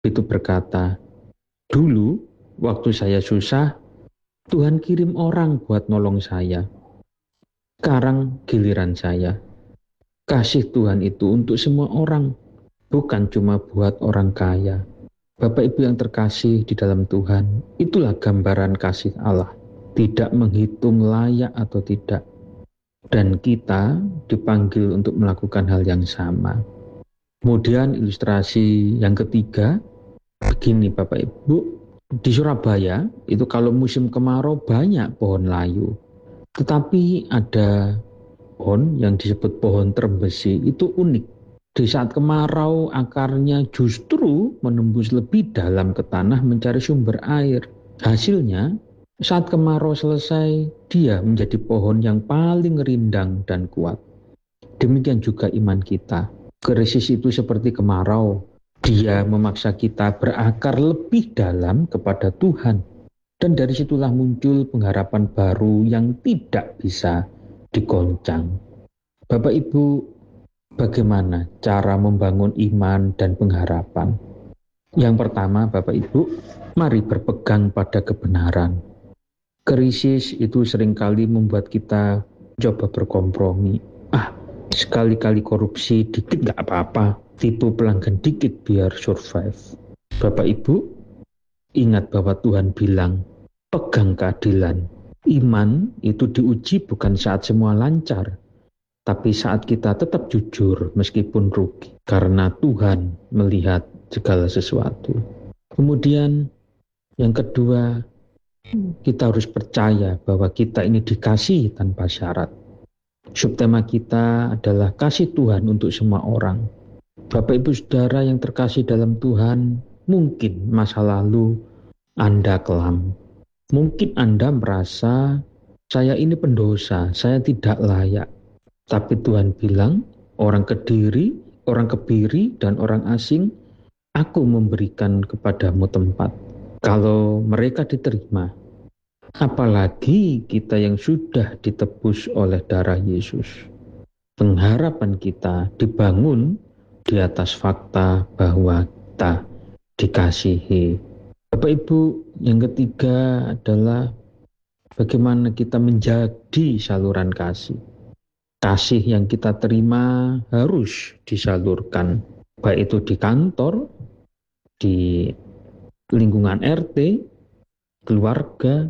itu berkata, dulu waktu saya susah, Tuhan kirim orang buat nolong saya. Sekarang giliran saya. Kasih Tuhan itu untuk semua orang, bukan cuma buat orang kaya. Bapak Ibu yang terkasih di dalam Tuhan, itulah gambaran kasih Allah. Tidak menghitung layak atau tidak. Dan kita dipanggil untuk melakukan hal yang sama. Kemudian ilustrasi yang ketiga, begini Bapak Ibu, di Surabaya itu kalau musim kemarau banyak pohon layu. Tetapi ada pohon yang disebut pohon trembesi itu unik. Di saat kemarau akarnya justru menembus lebih dalam ke tanah mencari sumber air. Hasilnya saat kemarau selesai dia menjadi pohon yang paling rindang dan kuat. Demikian juga iman kita. Krisis itu seperti kemarau. Dia memaksa kita berakar lebih dalam kepada Tuhan. Dan dari situlah muncul pengharapan baru yang tidak bisa digoncang. Bapak Ibu, bagaimana cara membangun iman dan pengharapan? Yang pertama, Bapak Ibu, mari berpegang pada kebenaran. Krisis itu seringkali membuat kita coba berkompromi. Sekali-kali korupsi dikit gak apa-apa, tipu pelanggan dikit biar survive. Bapak Ibu, ingat bahwa Tuhan bilang, pegang keadilan. Iman itu diuji bukan saat semua lancar, tapi saat kita tetap jujur meskipun rugi, karena Tuhan melihat segala sesuatu. Kemudian yang kedua, kita harus percaya bahwa kita ini dikasihi tanpa syarat. Subtema kita adalah kasih Tuhan untuk semua orang. Bapak Ibu Saudara yang terkasih dalam Tuhan, mungkin masa lalu Anda kelam. Mungkin Anda merasa, saya ini pendosa, saya tidak layak. Tapi Tuhan bilang, orang Kediri, orang Kebiri, dan orang asing, aku memberikan kepadamu tempat. Kalau mereka diterima, apalagi kita yang sudah ditebus oleh darah Yesus. Pengharapan kita dibangun di atas fakta bahwa kita dikasihi. Bapak Ibu, yang ketiga adalah bagaimana kita menjadi saluran kasih. Kasih yang kita terima harus disalurkan, baik itu di kantor, di lingkungan RT, keluarga.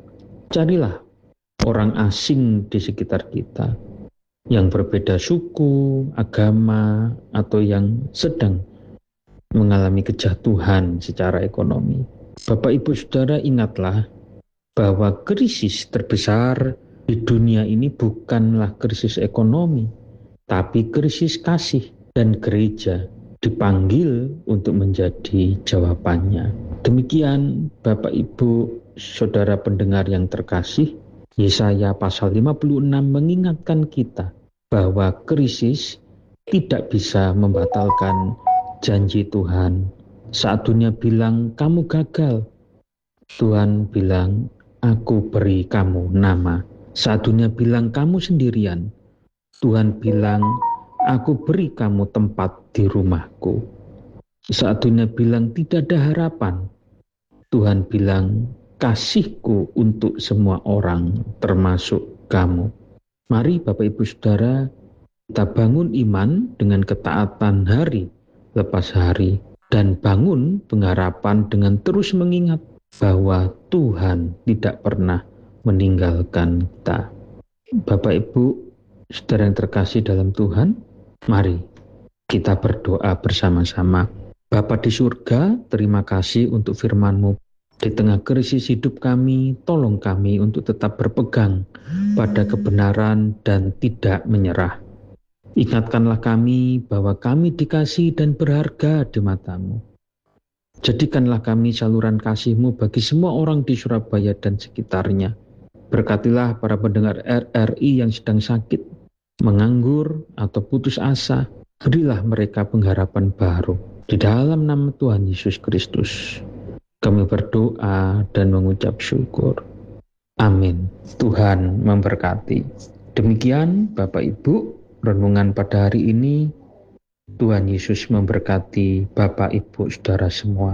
Carilah orang asing di sekitar kita yang berbeda suku, agama, atau yang sedang mengalami kejatuhan secara ekonomi. Bapak Ibu Saudara, ingatlah bahwa krisis terbesar di dunia ini bukanlah krisis ekonomi, tapi krisis kasih, dan gereja dipanggil untuk menjadi jawabannya. Demikian Bapak Ibu Saudara pendengar yang terkasih, Yesaya pasal 56 mengingatkan kita bahwa krisis tidak bisa membatalkan janji Tuhan. Saat dunia bilang kamu gagal, Tuhan bilang aku beri kamu nama. Saat dunia bilang kamu sendirian, Tuhan bilang aku beri kamu tempat di rumahku. Saat dunia bilang tidak ada harapan, Tuhan bilang kasihku untuk semua orang termasuk kamu. Mari Bapak Ibu Saudara, kita bangun iman dengan ketaatan hari lepas hari, dan bangun pengharapan dengan terus mengingat bahwa Tuhan tidak pernah meninggalkan kita. Bapak Ibu Saudara yang terkasih dalam Tuhan, mari kita berdoa bersama-sama. Bapa di surga, terima kasih untuk firman-Mu. Di tengah krisis hidup kami, tolong kami untuk tetap berpegang pada kebenaran dan tidak menyerah. Ingatkanlah kami bahwa kami dikasihi dan berharga di mata-Mu. Jadikanlah kami saluran kasih-Mu bagi semua orang di Surabaya dan sekitarnya. Berkatilah para pendengar RRI yang sedang sakit, menganggur, atau putus asa. Berilah mereka pengharapan baru. Di dalam nama Tuhan Yesus Kristus, kami berdoa dan mengucap syukur. Amin. Tuhan memberkati. Demikian Bapak Ibu, renungan pada hari ini. Tuhan Yesus memberkati Bapak, Ibu, Saudara semua.